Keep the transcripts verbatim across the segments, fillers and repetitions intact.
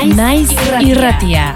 Naiz, Naiz irratia.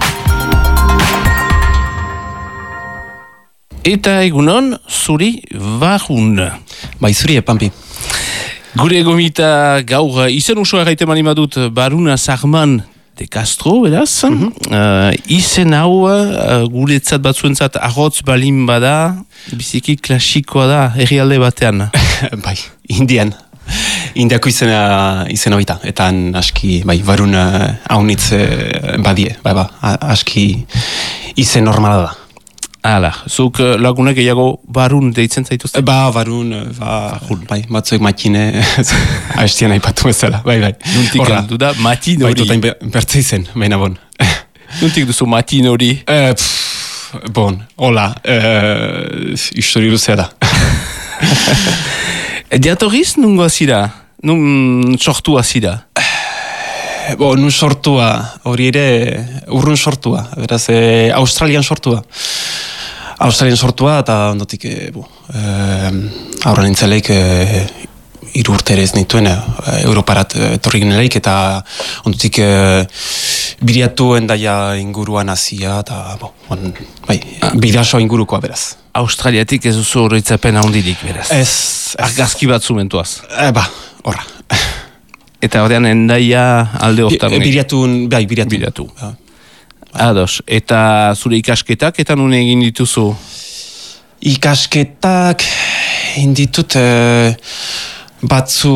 Eta egunon, zuri barun. Bai, zuri epampi. Gure gomita gaur izen usua gaite manimadut Baruna Sarman de Castro, beraz. Mm-hmm. uh, izen hau uh, guretzat batzuentzat arrotz balin bada, biziki klasikoa da, herrialde batean. Bai, Indian. Indiako izena, izena baita, eta aski, bai, barun haunitz uh, badie, bai, ba, aski izen normala da. Hala, zuk lagunek gehiago barun deitzen zaituzte? Ba, barun, ba, bai, batzuek matine, haestian aipatu ezela, bai, bai. Nuntik aldu da, matin hori? Bai, totain bertze izen, baina bon. Nuntik duzu matin hori? Uh, pff, bon, hola, uh, histori luzea da. Diatorriz nungo azira? Nun sortu azira? Bo, nun sortua, hori ere urrun sortua, beraz, e, Australian sortua. Australian sortua, eta ondotik, e, bo, e, aurra nintzeleik, e, iru urte ere ez nituen, e, Europarat etorri gineleik, eta ondotik e, biriatu endaia inguruan azia, eta, bo, on, bai, ah. bidasoa ingurukoa, beraz. Australiatik ez duzu horretzapen handirik, beraz? Ez. Argazki bat zumentuaz? E, ba, horra. Eta horrean endaia alde hortan? Biriatu, bai, biriatu. Biriatu. Ja. Ados, eta zure ikasketak, eta nun egin dituzu? Ikasketak inditut e, batzu,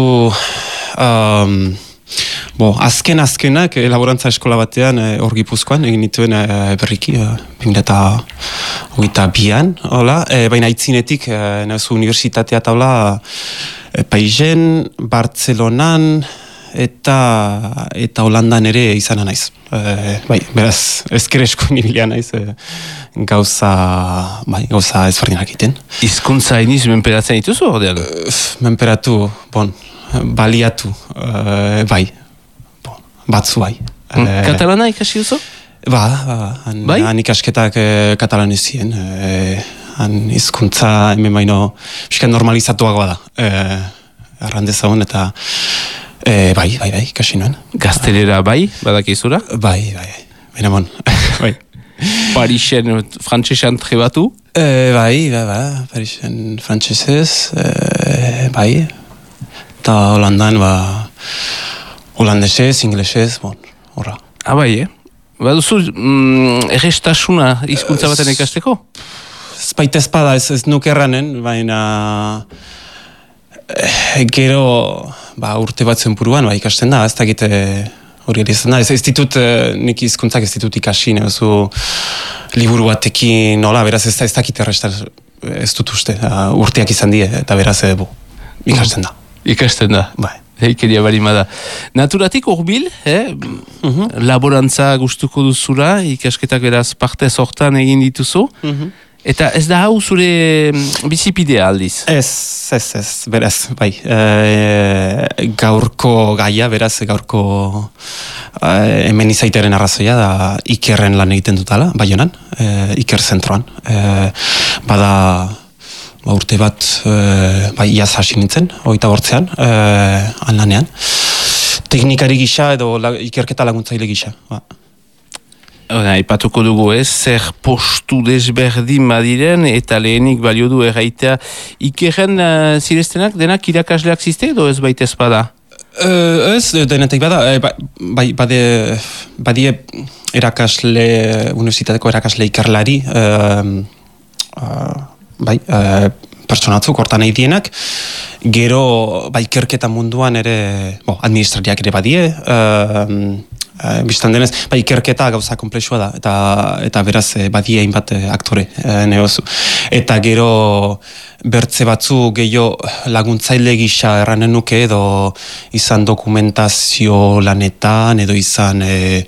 um, bo, azken azkenak e, laborantza eskola batean hor e, Gipuzkoan egin dituen e, berriki, e, bingeta hogeita bian, hola, e, baina aitzinetik, e, nahizu universitatea taula, e, Paizen, Bartzelonan, eta eta Holandan ere izana naiz. E, bai, beraz, ezker esku nibilia naiz, e, gauza, bai, gauza ezberdinak egiten. Hizkuntza iniz menperatzen dituzu ordean? E, menperatu, bon, baliatu, e, bai, bon, batzu bai. Mm, e, Katalana ikasi duzu? Ba, ba, han, bai? han ikasketak e, katalanezien, e, han hizkuntza hemen baino, fiskan normalizatuagoa da, e, arrandezagun eta E, bai, bai, bai, kasi nuen. Gaztelera bai, badakizura? Bai, bai, baina bon, bai. Parixen frantsesan trebatu? E, bai, bai, bai, Parixen frantsesez, e, bai. Eta Holandan, ba, holandesez, inglesez, bon, horra. Ah, bai, eh? Baduzu, mm, errestasuna hizkuntza baten ikasteko? Zbaita espada, ez, ez nuk erranen, baina e, gero... Ba, urte batzen buruan, ba, ikasten da, ez dakit hori ere izan da. Ez, ez ditut, nik hizkuntzak ez ditut ikasi, nebezu liburu batekin, nola, beraz ez, ez dakit errestar, ez dut uste, uh, urteak izan die, eta beraz, e, bo, ikasten da. Ikasten da. Bai. Heikeria barima da. Naturatik urbil, eh? Uh-huh. Laborantza gustuko duzura, ikasketak beraz parte sortan egin dituzu. Uh-huh. Eta ez da hau zure bizipidea aldiz? Ez, ez, ez, beraz, bai. E, gaurko gaia, beraz, gaurko e, hemen izaiteren arrazoia da Ikerren lan egiten dutala, Baionan, e, Iker zentroan. E, bada ba, urte bat, e, bai, iaz hasi nintzen, hogeita bortzean, e, han lanean. Teknikari gisa edo la, ikerketa laguntzaile gisa, ba. Hora, ipatuko dugu ez, zer postu desberdin badiren, eta lehenik balio du erraitea Ikerren uh, zireztenak denak irakasleak ziste edo ez baita espada? Uh, ez, denetik bada, e, ba, bai, bade, badie erakasle, universitateko erakasle ikerlari, uh, uh, bai, uh, pertsonatzuk hortan nahi dienak, gero, bai, ikerketa munduan ere, bo, administrariak ere badie, uh, Uh, Bistan denez, ba, ikerketa gauza komplexua da, eta, eta beraz eh, badie hainbat eh, aktore eh, neozu. Eta gero bertze batzu gehiago laguntzaile gisa erranen nuke edo izan dokumentazio lanetan edo izan eh,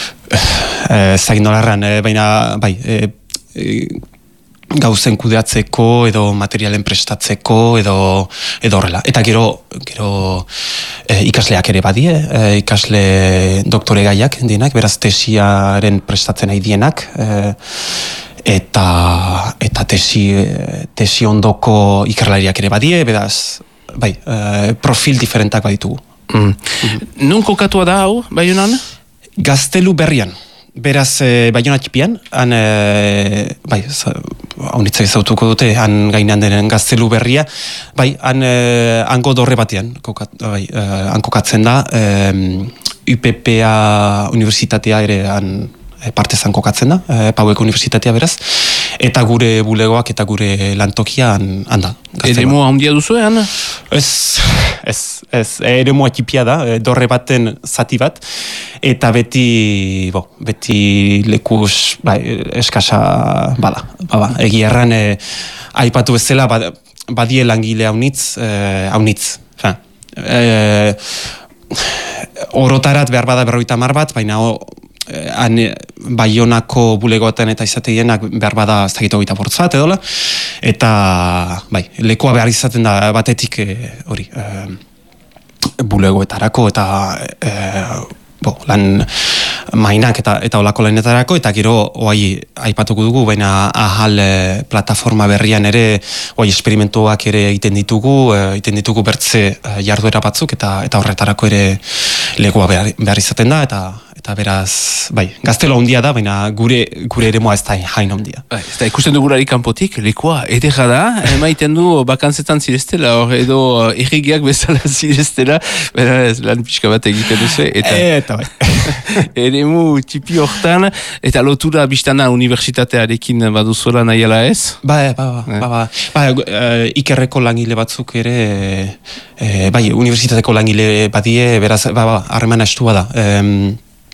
eh, zain nolarran, eh, baina bai, eh, eh, gauzen kudeatzeko edo materialen prestatzeko edo edo horrela. Eta gero gero e, ikasleak ere badie, e, ikasle doktore gaiak dienak, beraz tesiaren prestatzen nahi dienak, e, eta eta tesi tesi ondoko ikerlariak ere badie, beraz bai, e, profil diferentak baditugu. Mm. Mm-hmm. Nun kokatua da hau, Baionan? Gaztelu berrian. Beraz, e, Baiona txipian, han, e, bai, haunitza ezautuko dute, han gainean denen Gaztelu berria, bai, han, e, hango dorre batean, kokat, bai, e, han kokatzen da, e, U P P A Universitatea ere han e, partezan kokatzen da, e, Paueko Universitatea beraz, eta gure bulegoak eta gure lantokia han, han da. Eremu handia duzu, han? Ez, ez, ez, eremu atxipia da, e, dorre baten zati bat, eta beti, bo, beti lekus, bai, eskasa, bada, bada, egi erran, e, aipatu bezala, bad, badie langile haunitz, e, haunitz, fa, e, orotarat behar bada berroita mar bat, baina o, han Baionako bulegoetan eta izateienak behar bada ez dakit hogeita bortzat edola, eta bai, lekoa behar izaten da batetik hori e, bulegoetarako eta e, bo, lan mainak eta eta olako lanetarako, eta gero oai aipatuko dugu, baina ahal e, plataforma berrian ere oai esperimentuak ere egiten ditugu, e, egiten ditugu bertze e, jarduera batzuk, eta eta horretarako ere legoa behar, behar izaten da, eta eta beraz, bai, Gaztelu handia da, baina gure gure eremoa ez da hain handia. Bai, ez da ikusten dugulari kanpotik, lekoa edera da, emaiten du bakantzetan zireztela, hor edo erregiak bezala zireztela, beraz lan pixka bat egiten duzu, eta, eta bai. eremu tipi hortan, eta lotura biztana unibertsitatearekin baduzola nahiala ez? Ba, ba, ba, ba, ba, ba e, ikerreko langile batzuk ere, e, bai, unibertsitateko langile badie, beraz, ba, ba, harremana estua da. E,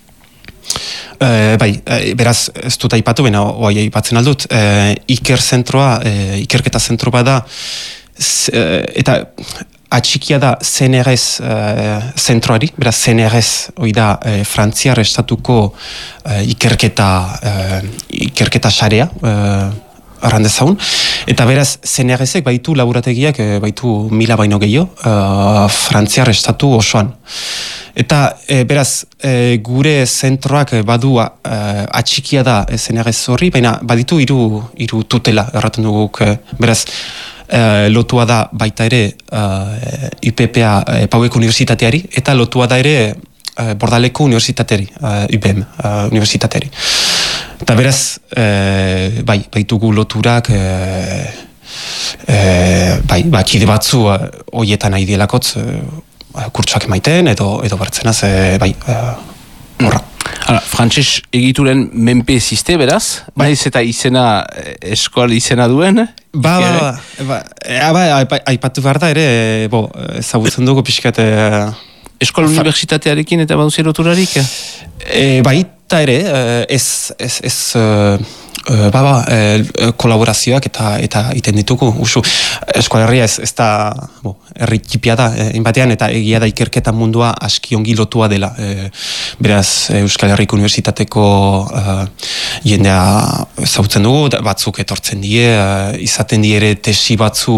E, bai, e, beraz ez dut aipatu, baina oai aipatzen aldut, e, iker zentroa, e, ikerketa zentro bada, z, e, eta atxikia da C N R S e, zentroari, beraz C N R S hoi da e, Frantziar estatuko e, ikerketa e, ikerketa sarea, e, arrandezaun, eta beraz C N R S-ek baitu laborategiak, e, baitu mila baino gehiago, e, Frantziar estatu osoan. Eta e, beraz, e, gure zentroak badu e, atxikia da C N R S horri, baina baditu hiru hiru tutela erraten duguk, e, beraz, e, lotua da baita ere e, U P P A e, Paueko Universitateari, eta lotua da ere e, Bordaleko Universitateari, e, U B M e, Universitateari. Eta beraz, e, bai, baitugu loturak, e, e, bai, bakide batzu e, hoietan nahi dielakotz, e, kurtsuak emaiten, edo, edo bertzenaz, e, bai, e, horra. Hala, frantses egituren menpe ziste, beraz? Bai. Naiz eta izena, eskoal izena duen? Ba, ba, ba, ba, ba, ba, aipatu behar da ere, bo, ezagutzen dugu pixkat... E, Eskola unibertsitatearekin eta baduzi loturarik? E, baita ere, ez, ez, ez, e, ba, ba, e, kolaborazioak eta eta iten ditugu, usu, Eskola Herria ez, ez da, bo, herri txipia da, inbatean, eta egia da ikerketa mundua aski ongi lotua dela. E, beraz, Euskal Herriko Unibertsitateko e, jendea zautzen dugu, batzuk etortzen die, e, izaten die ere tesi batzu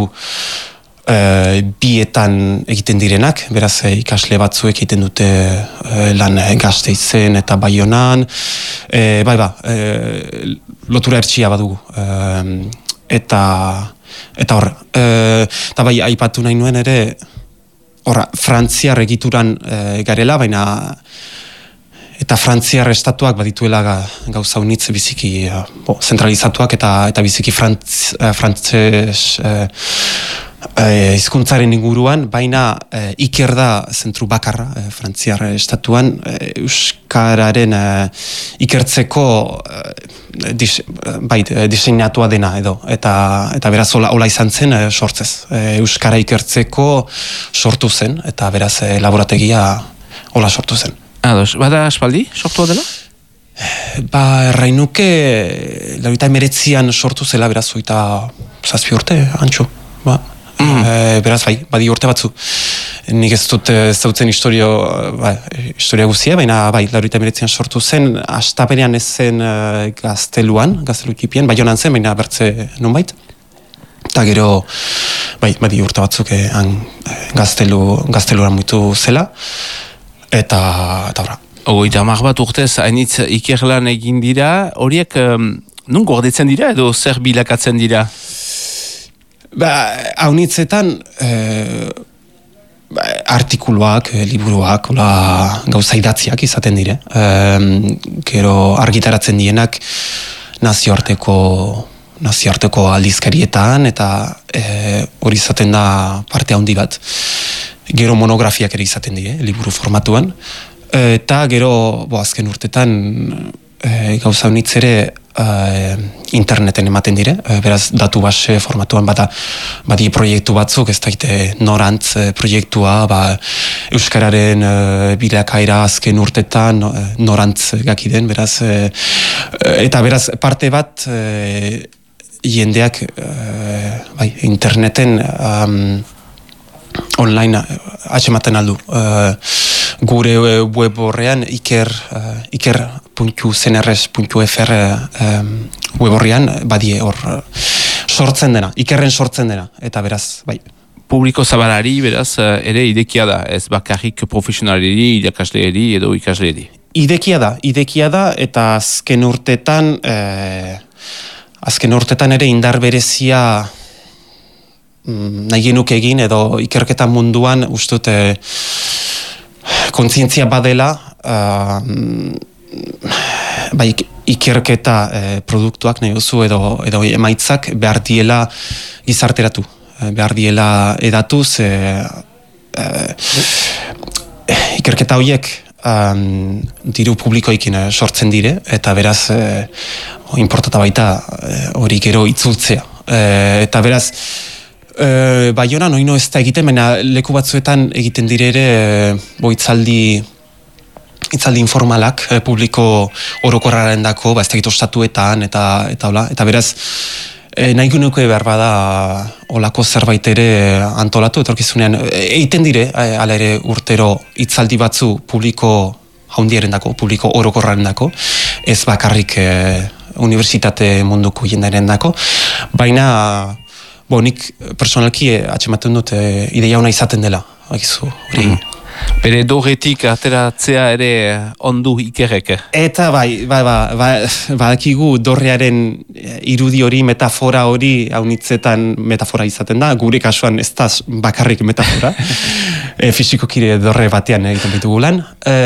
Uh, bietan egiten direnak, beraz uh, ikasle batzuek egiten dute uh, lan uh, Gasteizen eta Baionan, uh, bai ba, uh, lotura ertsia badugu, uh, eta eta horre, uh, eta bai aipatu nahi nuen ere, horra, Frantziar egituran uh, garela, baina eta Frantziar estatuak badituela ga, gauza unitz biziki uh, bo, zentralizatuak eta eta biziki frantz, uh, frantzes uh, hizkuntzaren inguruan, baina e, iker da zentru bakarra e, Frantziar estatuan, e, euskararen e, ikertzeko e, dis, bai, diseinatua dena edo, eta eta beraz hola, hola izan zen e, sortzez. E, euskara ikertzeko sortu zen, eta beraz e, laborategia hola sortu zen. Ados, bada aspaldi sortua dela? Ba, errainuke laurogeita hemeretzian sortu zela, beraz oita zazpi urte, antxo, ba. Mm. E, beraz bai, badi urte batzu. Nik ez dut zautzen historio, ba, historia guzia, baina bai, laurogeita hemeretzian sortu zen, astapenean ez zen uh, Gazteluan, Gaztelu txipian, Baionan zen, baina bertze nonbait. Eta gero, bai, badi urte batzuk eh, han, Gaztelu, Gazteluan muitu zela, eta, eta horra. Ogoita hamar bat urtez, hainitz ikerlan egin dira, horiek um, nun gordetzen dira edo zer bilakatzen dira? Ba, haunitzetan, e, ba, artikuluak, liburuak, ola, gauza idatziak izaten dire. E, gero argitaratzen dienak nazioarteko nazioarteko aldizkarietan eta hori e, izaten da parte handi bat. Gero monografiak ere izaten die, liburu formatuan. E, eta gero, bo, azken urtetan e, gauza honitz ere e, interneten ematen dire, e, beraz datu base formatuan bada badi proiektu batzuk, ez daite norantz e, proiektua, ba, Euskararen e, bilakaera azken urtetan no, e, norantz gakiden, beraz, e, eta beraz parte bat e, jendeak e, bai, interneten um, online atxematen aldu. Uh, gure web horrean iker, uh, iker puntu cnrs puntu fr um, web horrean badie hor uh, sortzen dena, ikerren sortzen dena, eta beraz, bai. Publiko zabalari, beraz, ere idekia da, ez bakarrik profesionaleri, irakasleeri edo ikasleeri. Idekia da, idekia da, eta azken urtetan, eh, azken urtetan ere indar berezia nahi genuk egin edo ikerketa munduan ustut e, kontzientzia badela uh, bai, ikerketa e, produktuak nahi duzu edo, edo emaitzak behar diela gizarteratu, behar diela edatuz e, e, ikerketa horiek um, diru publikoikin e, sortzen dire eta beraz e, importata baita hori e, gero itzultzea e, eta beraz Uh, Baionan oino ez da egiten, baina leku batzuetan egiten dire ere uh, bo itzaldi, itzaldi informalak uh, publiko orokorraren dako, ba, ez da egiten ostatuetan, eta, eta, hola, eta beraz, uh, nahi gunuko behar bada olako zerbait ere antolatu, etorkizunean, egiten dire, uh, ala ere urtero itzaldi batzu publiko haundiaren dako, publiko orokorraren dako, ez bakarrik uh, universitate munduko jendaren dako, baina Bo, nik personalki atxematen dut e, ideia hona izaten dela, akizu, hori. Mm. Bere doretik ateratzea ere ondu ikerrek. Eta bai, bai, bai, bai, badakigu dorrearen irudi hori, metafora hori, haunitzetan metafora izaten da, gure kasuan ez da bakarrik metafora, e, fizikokire dorre batean egiten ditugu lan.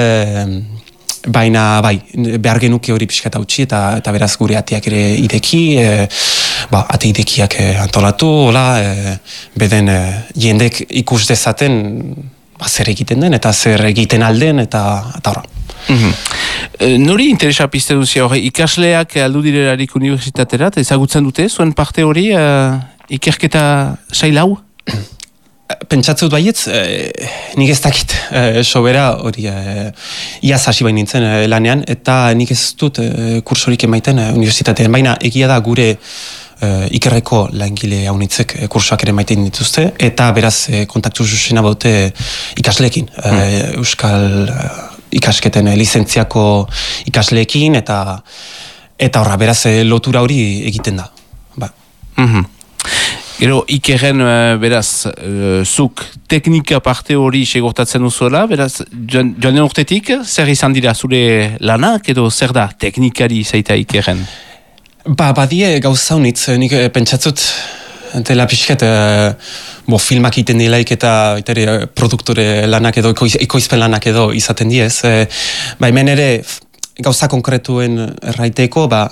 E, Baina, bai, behar genuke hori pixkat hautsi eta, eta beraz gure atiak ere ideki, e, ba, ate idekiak e, antolatu, hola, e, beden e, jendek ikus dezaten ba, zer egiten den eta zer egiten alden eta eta horra. Mm-hmm. E, nori interesa pizte duzia hori, ikasleak aldu direlarik unibertsitaterat, ezagutzen dute, zuen parte hori e, ikerketa sailau? Pentsatzut baietz, eh, nik ez dakit, eh, sobera hori eh, iaz hasi bain nintzen eh, lanean, eta nik ez dut eh, kursorik emaiten eh, unibertsitatean, baina egia da gure eh, ikerreko langile haunitzek eh, kursoak ere maiten dituzte, eta beraz eh, kontaktu zuzena baute ikasleekin, eh, mm. Euskal eh, ikasketen eh, lizentziako ikasleekin, eta eta horra, beraz eh, lotura hori egiten da. Ba. Mm-hmm. Gero, ikerren, beraz, uh, zuk teknika parte hori segortatzen duzuela, beraz, joan den urtetik, zer izan dira zure lanak, edo zer da teknikari zaita ikerren? Ba, badie gauza honitz, nik pentsatzut, dela pixkat, uh, bo, filmak iten dilaik eta itare, produktore lanak edo, ekoizpen lanak edo izaten diez. Uh, ba, hemen ere, gauza konkretuen erraiteko, ba,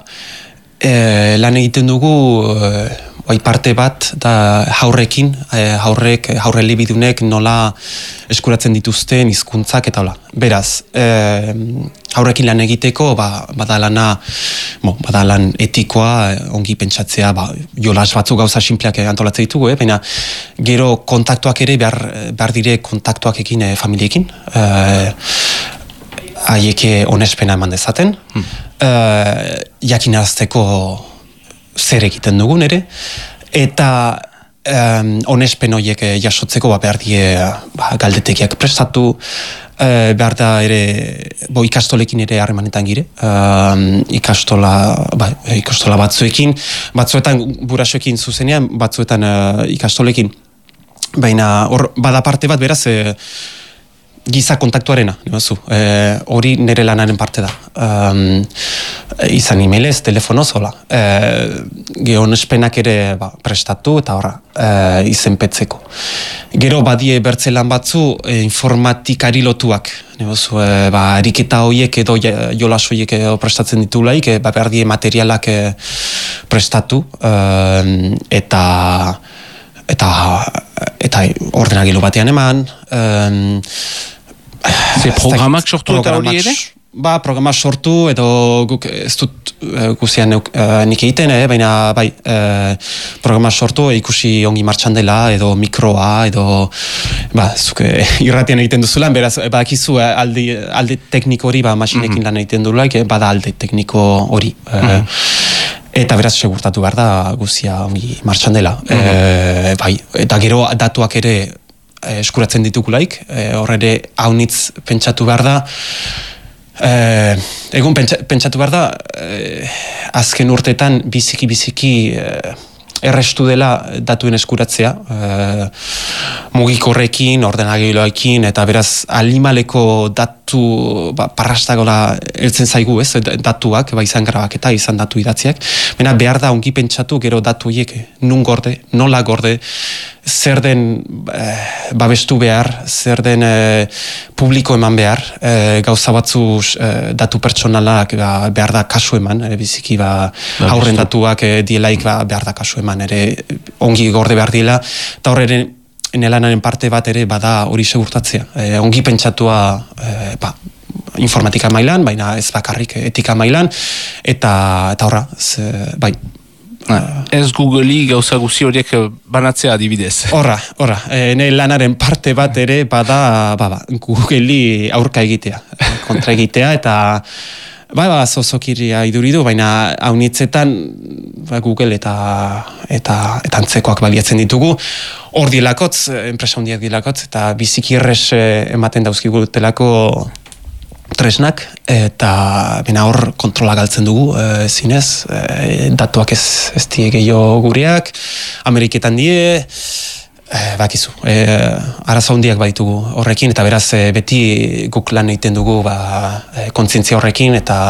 uh, lan egiten dugu, uh, Bai parte bat da haurrekin, haurrek, haurre libidunek nola eskuratzen dituzten hizkuntzak eta hola. Beraz, e, haurrekin lan egiteko, ba, bada lana, bo, bada lan etikoa, ongi pentsatzea, ba, jolas batzuk gauza sinpleak antolatzen ditugu, eh? Baina gero kontaktuak ere behar, behar dire kontaktuak ekin eh, familiekin. E, haieke onespena eman dezaten. Hmm. E, jakinarazteko zer egiten dugun ere, eta um, onespen horiek jasotzeko ba, behar die ba, galdetekiak prestatu, uh, behar da ere bo, ikastolekin ere harremanetan gire, um, ikastola, ba, ikastola batzuekin, batzuetan burasoekin zuzenean, batzuetan uh, ikastolekin, baina hor bada parte bat beraz, uh, giza kontaktuarena, hori e, nire lanaren parte da. Um, izan emailez, telefonoz, hola. E, Geonespenak ere ba, prestatu eta horra, e, izenpetzeko. Gero badie bertzelan batzu e, informatikari lotuak. Negozu, e, ba, ariketa horiek edo jolas horiek edo prestatzen ditulaik, e, ba, behar die materialak e, prestatu e, eta eta eta ordenagailu batean eman. E, Ze programak sortu eta hori ere? Ba, programa sortu edo guk ez dut uh, guzian uh, nik egiten, eh? Baina bai, uh, programa sortu ikusi ongi martxan dela edo mikroa edo ba, zuke irratian egiten duzulan, beraz, badakizu uh, alde, alde tekniko hori ba, masinekin mm-hmm. lan egiten dulaik, eh? Bada alde tekniko hori. Mm-hmm. Uh, eta beraz segurtatu behar da guzia ongi martxan dela. Mm-hmm. uh, bai, eta gero datuak ere uh, eskuratzen ditugulaik, uh, hor ere haunitz pentsatu behar da. Eh, egun pentsa, pentsatu behar da eh, azken urteetan biziki-biziki eh, errestu dela datuen eskuratzea eh, mugikorrekin, ordenagailuekin eta beraz animaleko datu ba, parrastagola heltzen zaigu ez, datuak, ba, izan grabaketa, izan datu idatziak, baina behar da ongi pentsatu gero datu horiek nun gorde, nola gorde, zer den eh, babestu behar, zer den eh, publiko eman behar, eh, gauza batzu eh, datu pertsonalak ba, behar da kasu eman, eh, biziki ba, haurren datuak eh, dielaik ba, behar da kasu eman, ere ongi gorde behar diela, eta horre nelanaren parte bat ere bada hori segurtatzea. Eh, ongi pentsatua eh, ba, informatika mailan, baina ez bakarrik etika mailan, eta, eta horra, ze, bai, ez Google-i gauza guzi horiek banatzea adibidez. Horra, horra. E, ne lanaren parte bat ere bada ba, ba, Google-i aurka egitea, kontra egitea, eta ba, ba, zozokiria iduridu, baina haunitzetan ba, Google eta eta, eta antzekoak baliatzen ditugu. Hor dilakotz, enpresa hondiak dilakotz, eta biziki errez ematen dauzkigutelako tresnak, eta bena hor kontrola galtzen dugu, e, zinez, e, datuak ez, ez die gehiago gureak, Ameriketan die, e, bakizu, e, arazo handiak baitugu horrekin, eta beraz e, beti guk lan egiten dugu ba, e, kontzientzia horrekin, eta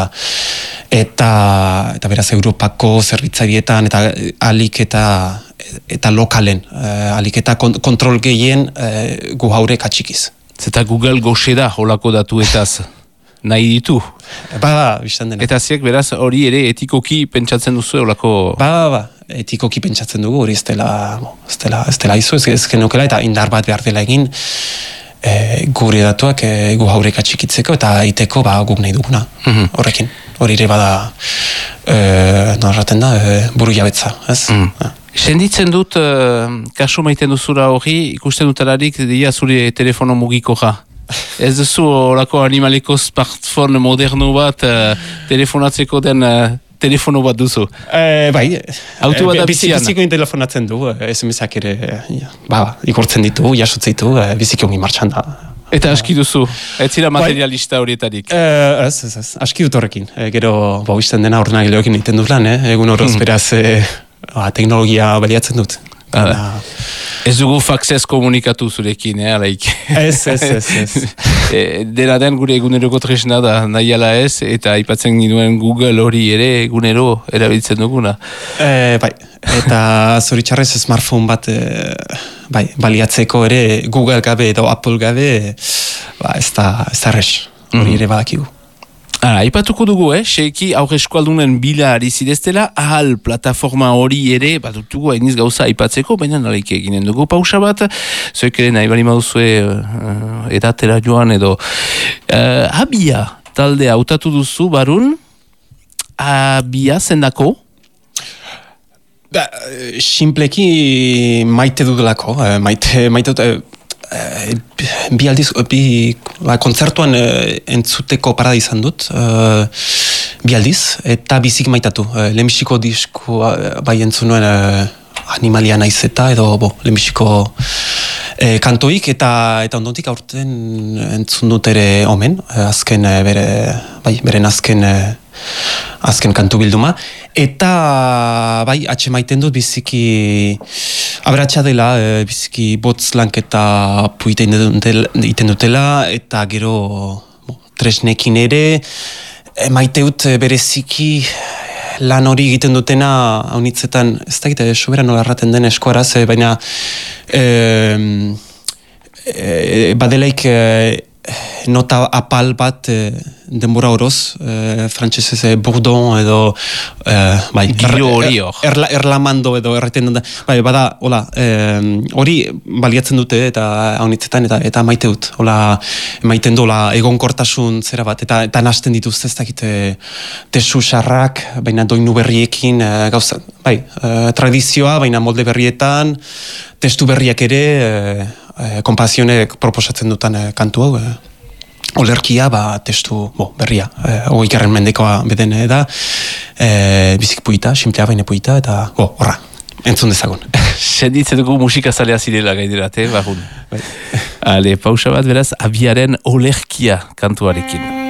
eta eta beraz Europako zerbitzarietan, eta alik eta eta lokalen, e, alik eta kontrol gehien e, gu haurek atxikiz. Zeta Google goxe da holako datuetaz. Nahi ditu. Ba, biztan dena. Eta ziek, beraz, hori ere etikoki pentsatzen duzu olako... Ba, ba, ba, etikoki pentsatzen dugu, hori ez dela, ez dela, ez dela izu, ez, ez genukela, eta indar bat behar dela egin e, gure datuak e, gu haurek atxikitzeko, eta iteko ba, guk nahi duguna, mm-hmm. horrekin. Hori ere bada, e, narraten da, e, buru jabetza, ez? Mm. Senditzen dut, uh, kasu maiten duzura hori, ikusten dutelarik, dia zure telefono mugiko ja. Ez duzu horako animaleko smartphone moderno bat uh, telefonatzeko den uh, telefono bat duzu? E, bai, auto bat e, bizian. Biziko telefonatzen du, S M S-ak ere ja, ba, ikurtzen ditu, jasotzen ditu, e, biziki ongi martxan da. Eta aski duzu, ez zira materialista horietarik? E, ez, ez, ez, aski dut horrekin. E, gero, bau izten dena ordenagailuekin egiten dut lan, eh? Egun horoz, mm. beraz, e, ba, teknologia baliatzen dut. Eta, ez dugu faxez komunikatu zurekin, eh, alaik. Ez, ez, ez, ez. e, dena den gure eguneroko tresna da, nahi ala ez, eta aipatzen ginoen Google hori ere egunero erabiltzen duguna. E, bai, eta zoritxarrez smartphone bat e, bai, baliatzeko ere Google gabe edo Apple gabe, ba, ez da, ez da res, hori ere badakigu. Ah, ipatuko dugu, eh? Seiki aurre eskualdunen bila ari zideztela, ahal plataforma hori ere, bat dutugu hainiz gauza aipatzeko, baina nalaik eginen dugu pausa bat, zoek ere nahi bali maduzue uh, edatera joan edo. Uh, abia, talde hautatu duzu, barun, abia zendako? Ba, simpleki maite dudalako, maite, maite dut, E, bi aldiz, bi ba, kontzertuan e, entzuteko parada izan dut, e, bi aldiz, eta bizik maitatu. E, lehenbiziko disko bai entzunuen e, animalia naiz eta edo bo, lehenbiziko e, kantoik, eta eta ondotik aurten entzun dut ere omen, e, azken e, bere, bai, beren azken e, azken kantu bilduma, eta bai, atxe maiten dut biziki aberatsa dela, e, biziki botz lanketa puita iten dutela, eta gero bo, tresnekin ere, maiteut bereziki lan hori egiten dutena haunitzetan, ez da egite, sobera nola erraten den eskuaraz, baina e, e, badelaik e, nota apal bat e, denbora oroz, e, frantsesez e, bourdon edo e, bai, giro hori hor. Erla, erlamando edo erreten da, bai, bada, hola, e, hori baliatzen dute eta haunitzetan eta eta maite dut, hola, maiten dola egonkortasun zera bat, eta eta nasten dituzte ez dakite tesu xarrak, baina doinu berriekin e, gauza, bai, e, tradizioa, baina molde berrietan, testu berriak ere, e, e, kompazionek proposatzen dutan e, kantu hau, e, olerkia, ba, testu, bo, berria, e, hogeiko mendekoa beden da, e, bizik puita, simplea baina puita, eta, bo, horra, entzun dezagun. Senditzen dugu musika zalea zirela gaiderate, barun. Ale, pausa bat beraz, abiaren olerkia kantuarekin.